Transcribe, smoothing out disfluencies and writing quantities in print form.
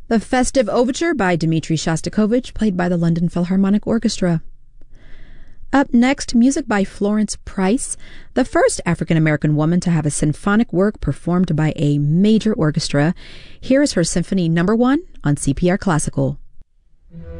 The Festive Overture by Dmitri Shostakovich, played by the London Philharmonic Orchestra. Up next, music by Florence Price, the first African-American woman to have a symphonic work performed by a major orchestra. Here is her Symphony No. 1 on CPR Classical.